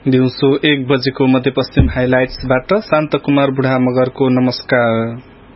दिउँसो 1 बजेको मध्यपश्चिम हाइलाइट्सबाट शान्त कुमार बुढा मगरको नमस्कार।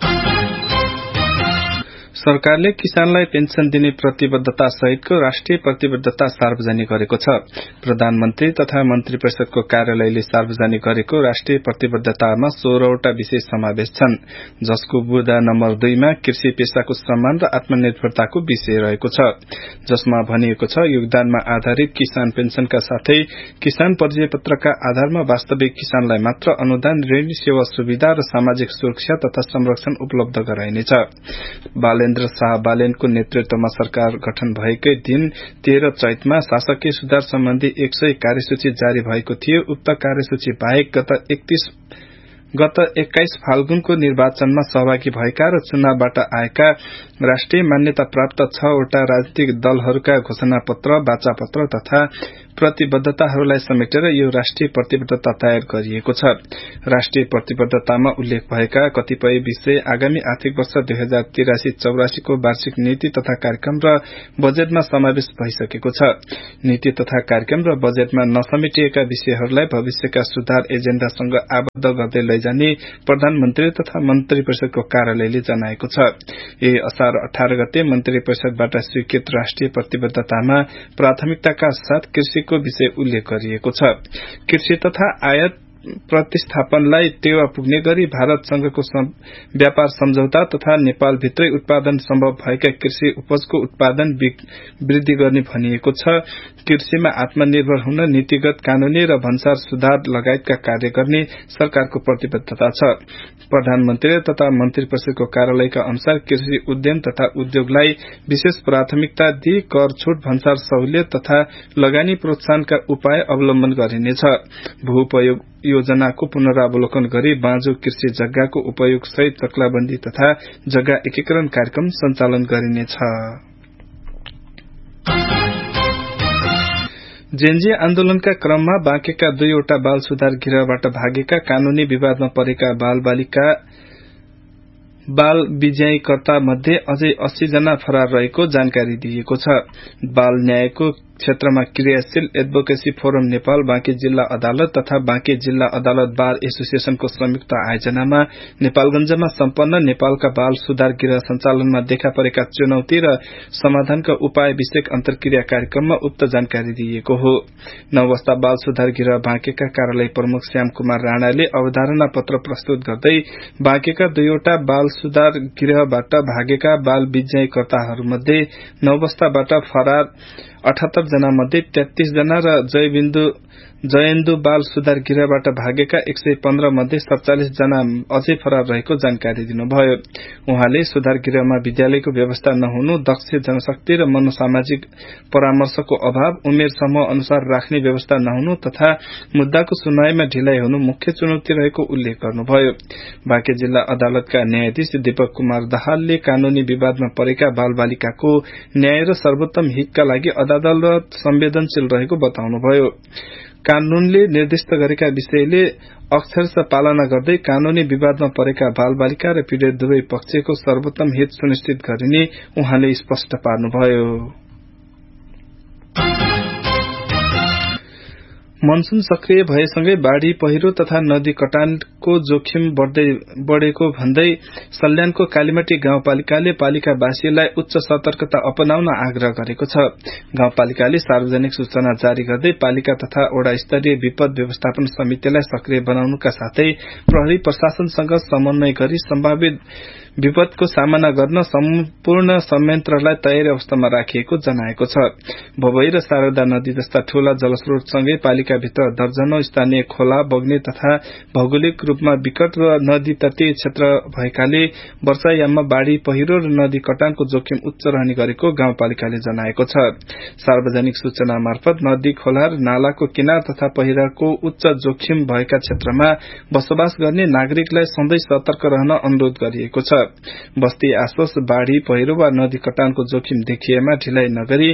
सरकारले किसानलाई पेन्सन दिने प्रतिबद्धता सहितको राष्ट्रिय प्रतिबद्धता सार्वजनिक गरेको छ। प्रधानमन्त्री तथा मन्त्री परिषदको कार्यालयले सार्वजनिक गरेको राष्ट्रिय प्रतिबद्धतामा 16 वटा विषय समावेश छन्, जसको बुँदा नम्बर 2 मा कृषि पेशाको सम्मान र आत्मनिर्भरताको विषय रहेको छ, जसमा भनिएको छ योगदानमा आधारित किसान पेन्सनका साथै किसान परिचय पत्रका आधारमा वास्तविक किसानलाई मात्र अनुदान, ऋण, सेवा सुविधा र सामाजिक सुरक्षा तथा संरक्षण उपलब्ध गराइनेछ। बालेन्द्र शाह बालेनको नेतृत्वमा सरकार गठन भएकै दिन 13 चैतमा शासकीय सुधार सम्बन्धी 100 कार्यसूची जारी भएको थियो। उक्त कार्यसूची बाहेक गत 21 फाल्गुनको निर्वाचनमा सहभागी भएका र चुनावबाट आएका राष्ट्रिय मान्यता प्राप्त 6 वटा राजनीतिक दलहरूका घोषणा पत्र, वाचा पत्र तथा प्रतिबद्धताहरूलाई समेटेर यो राष्ट्रिय प्रतिबद्धता तयार गरिएको छ। राष्ट्रिय प्रतिबद्धतामा उल्लेख भएका कतिपय विषय आगामी आर्थिक वर्ष 2083-84 को वार्षिक नीति तथा कार्यक्रम र बजेटमा समावेश भइसकेको छ। नीति तथा कार्यक्रम र बजेटमा नसमेटिएका विषयहरूलाई भविष्यका सुधार एजेण्डासँग आबद्ध गर्दै लैजाने प्रधानमन्त्री तथा मन्त्री परिषदको कार्यालयले जनाएको छ। यही असार 18 गते मन्त्री परिषदबाट स्वीकृत राष्ट्रिय प्रतिबद्धतामा प्राथमिकताका साथ कृषिको विषय उल्लेख गरिएको छ। कृषि तथा आयात प्रतिस्थापनलाई टेवा पुग्ने गरी भारतसँगको व्यापार सम्झौता तथा नेपालभित्रै उत्पादन सम्भव भएका कृषि उपजको उत्पादन वृद्धि गर्ने भनिएको छ। कृषिमा आत्मनिर्भर हुन नीतिगत, कानूनी र भन्सार सुधार लगायतका कार्य गर्ने सरकारको प्रतिबद्धता छ। प्रधानमन्त्री तथा मन्त्री परिषदको कार्यालयका अनुसार कृषि उद्यम तथा उद्योगलाई विशेष प्राथमिकता दिई कर छूट, भन्सार सहुलियत तथा लगानी प्रोत्साहनका उपाय अवलम्बन गरिनेछ। भू-उपयोग योजनाको पुनरावलोकन गरी बाँझो कृषि जग्गाको उपयोग सहित चक्लाबन्दी तथा जग्गा एकीकरण कार्यक्रम सञ्चालन गरिनेछ। जेनजी आन्दोलनका क्रममा बाँकेका 2 वटा बाल सुधार गृहबाट भागेका कानूनी विवादमा परेका बाल विज्ञायकर्ता मध्ये अझै 80 जना फरार रहेको जानकारी दिएको छ। बाल न्यायको क्षेत्रमा क्रियाशील एडभोकेसी फोरम नेपाल, बाँके जिल्ला अदालत तथा बाँके जिल्ला अदालत बार एसोसिएशनको संयुक्त आयोजनामा नेपालगञ्जमा सम्पन्न नेपालका बाल सुधार गृह सञ्चालनमा देखा परेका चुनौती र समाधानका उपाय विषयक अन्तर्क्रिया कार्यक्रममा उक्त जानकारी दिएको हो। 9 अवस्था बाल सुधार गृह बाँकेका कार्यालय प्रमुख श्याम कुमार राणाले अवधारणा पत्र प्रस्तुत गर्दै बाँकेका 2 वटा बाल सुधार गृहबाट भागेका बाल विज्ञायकर्ताहरूमध्ये 9 अवस्थाबाट फरार 78 जना मध्ये 33 जना र जयेन्दु बाल सुधार गृहबाट भागेका 115 मध्ये 47 जना अझै फरार रहेको जानकारी दिनुभयो। उहाँले सुधार गृहमा विद्यालयको व्यवस्था नहुनु, दक्ष जनशक्ति र मनोसामाजिक परामर्शको अभाव, उमेर समूह अनुसार राख्ने व्यवस्था नहुनु तथा मुद्दाको सुनवाईमा ढिलाइ हुनु मुख्य चुनौती रहेको उल्लेख गर्नुभयो। बाँके जिल्ला अदालतका न्यायाधीश दीपक कुमार दाहालले कानूनी विवादमा परेका बालबालिकाको न्याय र सर्वोत्तम हितका लागि अदालत संवेदनशील रहेको बताउनुभयो। कानूनले निर्दिष्ट गरेका विषयले अक्षरशः पालना गर्दै कानूनी विवादमा परेका बालबालिका र पीड़ित दुवै पक्षको सर्वोत्तम हित सुनिश्चित गरिने उहाँले स्पष्ट पार्नुभयो। मनसून सक्रिय भएसँगै बाढ़ी, पहिरो तथा नदी कटानको जोखिम बढ़ेको भन्दै सल्यानको कालीमाटी गाउँपालिकाले पालिकावासीलाई उच्च सतर्कता अपनाउन आग्रह गरेको छ। गाउँपालिकाले सार्वजनिक सूचना जारी गर्दै पालिका तथा वडा स्तरीय विपद व्यवस्थापन समितिलाई सक्रिय बनाउनुका साथै प्रहरी प्रशासनसँग समन्वय गरी सम्भावित विपदको सामना गर्न सम्पूर्ण संयन्त्रलाई तयारी अवस्थामा राखिएको जनाएको छ। भोभई र शारदा नदी जस्ता ठूला जलस्रोतसँगै पालिकाभित्र दर्जनौं स्थानीय खोला बग्ने तथा भौगोलिक रूपमा विकट र नदी तटीय क्षेत्र भएकाले वर्षायाममा बाढ़ी, पहिरो र नदी कटानको जोखिम उच्च रहने गरेको गाउँपालिकाले जनाएको छ। सार्वजनिक सूचना मार्फत नदी, खोला र नालाको किनार तथा पहिराको उच्च जोखिम भएका क्षेत्रमा बसोबास गर्ने नागरिकलाई सधैं सतर्क रहन अनुरोध गरिएको छ। बस्ती आसपास बाढ़ी, पहिरो वा नदी कटानको जोखिम देखिएमा ढिलाइ नगरी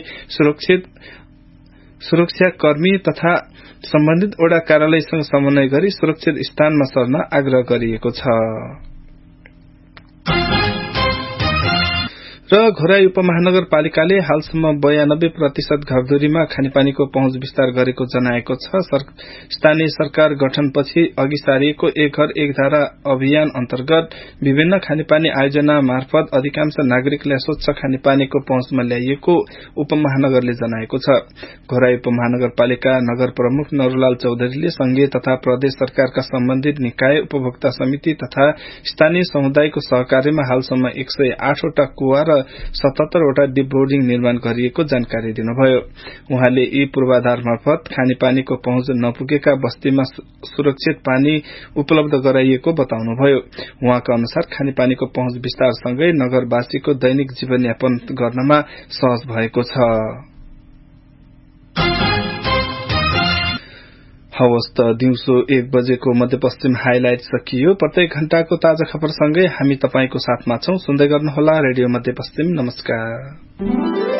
सुरक्षाकर्मी तथा सम्बन्धित वडा कार्यालयसँग समन्वय गरी सुरक्षित स्थानमा सर्न आग्रह गरिएको छ। र घोराई उपमहानगरपालिकाले हालसम्म 92% घरधुरीमा खानेपानीको पहुँच विस्तार गरेको जनाएको छ। स्थानीय सरकार गठनपछि अघि सारिएको एक घर एक धारा अभियान अन्तर्गत विभिन्न खानेपानी आयोजना मार्फत अधिकांश नागरिकलाई स्वच्छ खानेपानीको पहुँचमा ल्याइएको उपमहानगरले जनाएको छ। घोराई उपमहानगरपालिका नगर प्रमुख नरूलाल चौधरीले संघीय तथा प्रदेश सरकारका सम्बन्धित निकाय, उपभोक्ता समिति तथा स्थानीय समुदायको सहकार्यमा हालसम्म 108 वटा कुवा र 77 वटा डिप बोर्डिङ निर्माण गरिएको जानकारी दिनुभयो। उहाँले यी पूर्वाधार मार्फत खानेपानीको पहुँच नपुगेका बस्तीमा सुरक्षित पानी उपलब्ध गराइएको बताउनुभयो। उहाँका अनुसार खानेपानीको पहुँच विस्तारसँगै नगरवासीको दैनिक जीवनयापन गर्नमा सहज भएको छ। हवस् त दिउँसो 1 बजेको मध्यपश्चिम हाइलाइट सकियो। प्रत्येक घण्टाको ताजा खबरसँगै हामी तपाईंको साथमा छौं। सुन्दै गर्नुहोला रेडियो मध्यपश्चिम। नमस्कार।